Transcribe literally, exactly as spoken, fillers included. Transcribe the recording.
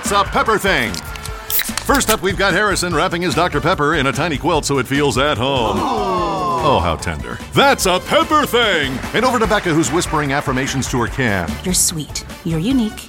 That's a Pepper Thing. First up, we've got Harrison wrapping his Doctor Pepper in a tiny quilt so it feels at home. Oh, how tender. That's a Pepper Thing. And over to Becca, who's whispering affirmations to her can. You're sweet. You're unique.